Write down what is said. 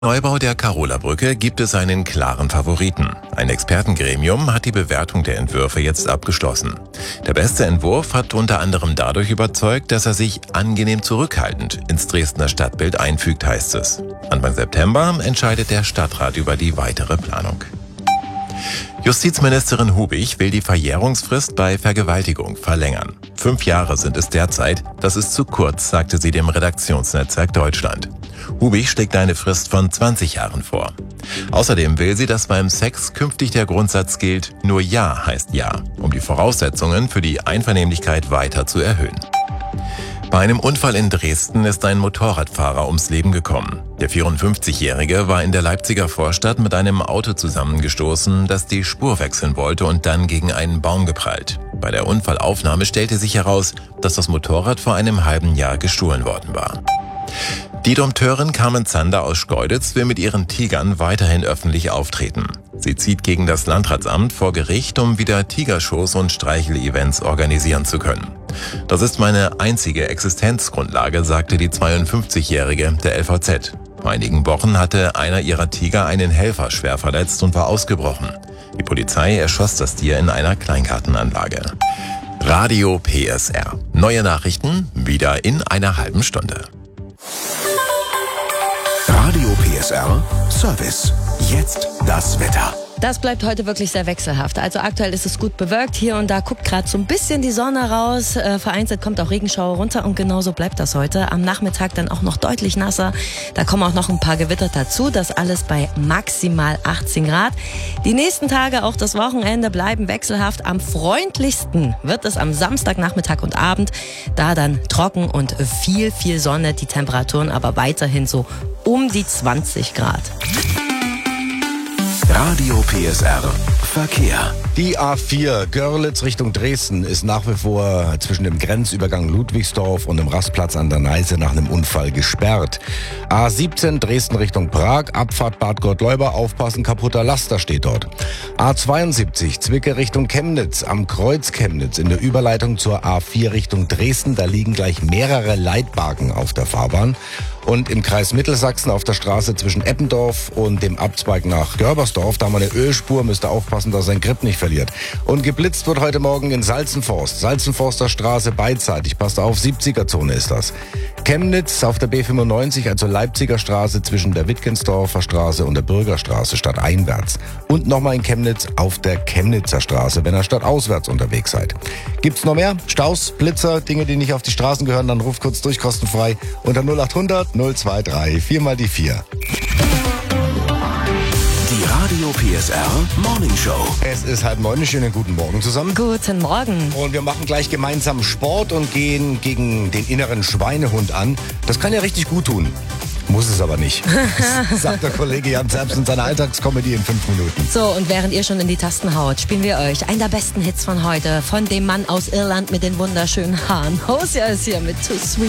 Neubau der Karola-Brücke gibt es einen klaren Favoriten. Ein Expertengremium hat die Bewertung der Entwürfe jetzt abgeschlossen. Der beste Entwurf hat unter anderem dadurch überzeugt, dass er sich angenehm zurückhaltend ins Dresdner Stadtbild einfügt, heißt es. Anfang September entscheidet der Stadtrat über die weitere Planung. Justizministerin Hubig will die Verjährungsfrist bei Vergewaltigung verlängern. 5 Jahre sind es derzeit, das ist zu kurz, sagte sie dem Redaktionsnetzwerk Deutschland. Hubig schlägt eine Frist von 20 Jahren vor. Außerdem will sie, dass beim Sex künftig der Grundsatz gilt, nur Ja heißt Ja, um die Voraussetzungen für die Einvernehmlichkeit weiter zu erhöhen. Bei einem Unfall in Dresden ist ein Motorradfahrer ums Leben gekommen. Der 54-Jährige war in der Leipziger Vorstadt mit einem Auto zusammengestoßen, das die Spur wechseln wollte und dann gegen einen Baum geprallt. Bei der Unfallaufnahme stellte sich heraus, dass das Motorrad vor einem halben Jahr gestohlen worden war. Die Dompteurin Carmen Zander aus Schkeuditz will mit ihren Tigern weiterhin öffentlich auftreten. Sie zieht gegen das Landratsamt vor Gericht, um wieder Tigershows und Streichel-Events organisieren zu können. Das ist meine einzige Existenzgrundlage, sagte die 52-Jährige der LVZ. Vor einigen Wochen hatte einer ihrer Tiger einen Helfer schwer verletzt und war ausgebrochen. Die Polizei erschoss das Tier in einer Kleingartenanlage. Radio PSR. Neue Nachrichten wieder in einer halben Stunde. Radio PSR Service. Jetzt das Wetter. Das bleibt heute wirklich sehr wechselhaft. Also aktuell ist es gut bewölkt. Hier und da guckt gerade so ein bisschen die Sonne raus. Vereinzelt kommt auch Regenschauer runter und genauso bleibt das heute. Am Nachmittag dann auch noch deutlich nasser. Da kommen auch noch ein paar Gewitter dazu. Das alles bei maximal 18 Grad. Die nächsten Tage, auch das Wochenende, bleiben wechselhaft. Am freundlichsten wird es am Samstagnachmittag und Abend. Da dann trocken und viel Sonne. Die Temperaturen aber weiterhin so um die 20 Grad. Radio PSR Verkehr. Die A4 Görlitz Richtung Dresden ist nach wie vor zwischen dem Grenzübergang Ludwigsdorf und dem Rastplatz an der Neiße nach einem Unfall gesperrt. A17 Dresden Richtung Prag, Abfahrt Bad Gottleuba, aufpassen, kaputter Laster steht dort. A72 Zwickau Richtung Chemnitz, am Kreuz Chemnitz in der Überleitung zur A4 Richtung Dresden, da liegen gleich mehrere Leitbarken auf der Fahrbahn. Und im Kreis Mittelsachsen auf der Straße zwischen Eppendorf und dem Abzweig nach Görbersdorf, da haben wir eine Ölspur, müsst ihr aufpassen, dass er seinen Grip nicht verliert. Und geblitzt wird heute Morgen in Salzenforst, Salzenforster Straße beidseitig, passt auf, 70er-Zone ist das. Chemnitz auf der B95, also Leipziger Straße zwischen der Wittgensdorfer Straße und der Bürgerstraße stadteinwärts. Und nochmal in Chemnitz auf der Chemnitzer Straße, wenn ihr stadtauswärts unterwegs seid. Gibt's noch mehr? Staus, Blitzer, Dinge, die nicht auf die Straßen gehören, dann ruft kurz durch, kostenfrei unter 0800 023 4 mal die 4. Die Radio PSR Morning Show. Es ist 8:30, schönen guten Morgen zusammen. Guten Morgen. Und wir machen gleich gemeinsam Sport und gehen gegen den inneren Schweinehund an. Das kann ja richtig gut tun. Muss es aber nicht, sagt der Kollege Jan Zerbst in seiner Alltagskomödie in 5 Minuten. So, und während ihr schon in die Tasten haut, spielen wir euch einen der besten Hits von heute, von dem Mann aus Irland mit den wunderschönen Haaren. Hosea ist hier mit Too Sweet.